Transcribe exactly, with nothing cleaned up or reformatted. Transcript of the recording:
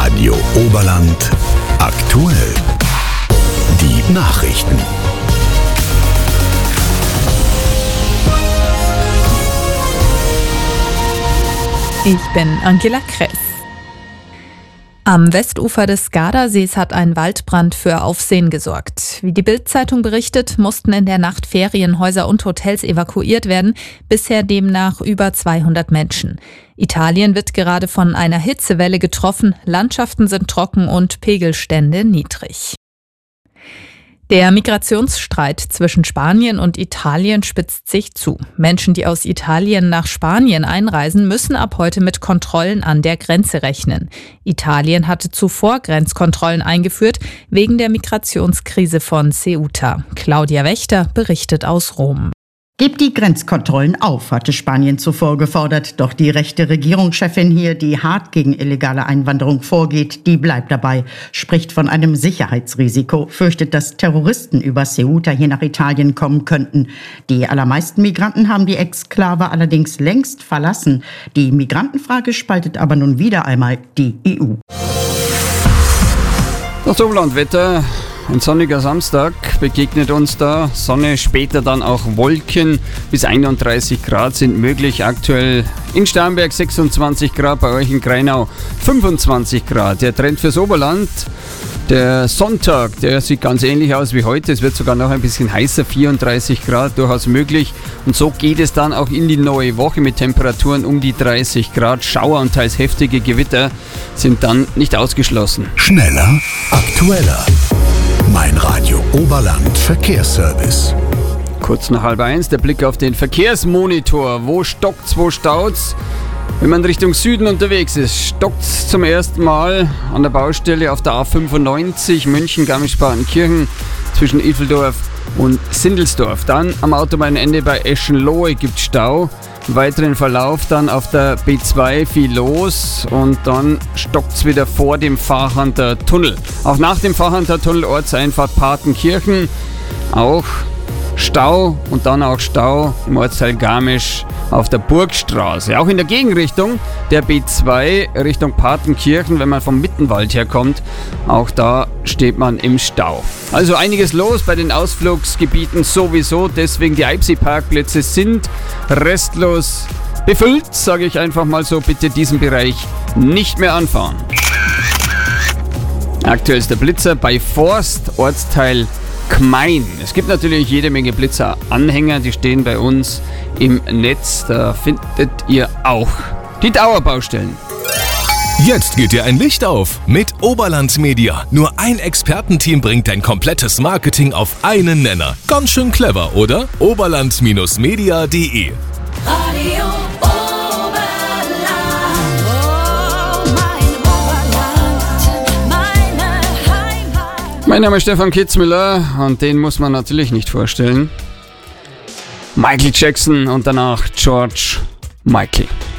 Radio Oberland aktuell. Die Nachrichten. Ich bin Angela Kress. Am Westufer des Gardasees hat ein Waldbrand für Aufsehen gesorgt. Wie die Bild-Zeitung berichtet, mussten in der Nacht Ferienhäuser und Hotels evakuiert werden, bisher demnach über zweihundert Menschen. Italien wird gerade von einer Hitzewelle getroffen, Landschaften sind trocken und Pegelstände niedrig. Der Migrationsstreit zwischen Spanien und Italien spitzt sich zu. Menschen, die aus Italien nach Spanien einreisen, müssen ab heute mit Kontrollen an der Grenze rechnen. Italien hatte zuvor Grenzkontrollen eingeführt, wegen der Migrationskrise von Ceuta. Claudia Wächter berichtet aus Rom. Gebt die Grenzkontrollen auf, hatte Spanien zuvor gefordert. Doch die rechte Regierungschefin hier, die hart gegen illegale Einwanderung vorgeht, die bleibt dabei, spricht von einem Sicherheitsrisiko, fürchtet, dass Terroristen über Ceuta hier nach Italien kommen könnten. Die allermeisten Migranten haben die Exklave allerdings längst verlassen. Die Migrantenfrage spaltet aber nun wieder einmal die E U. Das Oberlandwetter. Ein sonniger Samstag begegnet uns da. Sonne, später dann auch Wolken. Bis einunddreißig Grad sind möglich. Aktuell in Starnberg sechsundzwanzig Grad, bei euch in Greinau fünfundzwanzig Grad. Der Trend fürs Oberland. Der Sonntag, der sieht ganz ähnlich aus wie heute. Es wird sogar noch ein bisschen heißer, vierunddreißig Grad, durchaus möglich. Und so geht es dann auch in die neue Woche mit Temperaturen um die dreißig Grad. Schauer und teils heftige Gewitter sind dann nicht ausgeschlossen. Schneller, aktueller. Mein Radio Oberland Verkehrsservice. Kurz nach halb eins, der Blick auf den Verkehrsmonitor. Wo stockt's, wo staut's? Wenn man Richtung Süden unterwegs ist, stockt's zum ersten Mal an der Baustelle auf der A fünfundneunzig München-Garmisch-Partenkirchen zwischen Iveldorf und Sindelsdorf. Dann am Autobahnende bei Eschenlohe gibt's Stau. Im weiteren Verlauf dann auf der B zwei viel los und dann stockt's wieder vor dem Fahrhanter Tunnel. Auch nach dem Fahrhanter Tunnel Ortseinfahrt Partenkirchen auch Stau und dann auch Stau im Ortsteil Garmisch auf der Burgstraße. Auch in der Gegenrichtung der B zwei Richtung Partenkirchen, wenn man vom Mittenwald herkommt, auch da steht man im Stau. Also einiges los bei den Ausflugsgebieten sowieso, deswegen die Eibsee-Parkplätze sind restlos befüllt, sage ich einfach mal so, bitte diesen Bereich nicht mehr anfahren. Aktuell ist der Blitzer bei Forst, Ortsteil Gmein. Es gibt natürlich jede Menge Blitzer-Anhänger, die stehen bei uns im Netz. Da findet ihr auch die Dauerbaustellen. Jetzt geht dir ein Licht auf mit Oberland Media. Nur ein Expertenteam bringt dein komplettes Marketing auf einen Nenner. Ganz schön clever, oder? oberland Media punkt de Radio Mein Name ist Stefan Kitzmüller und den muss man natürlich nicht vorstellen. Michael Jackson und danach George Michael.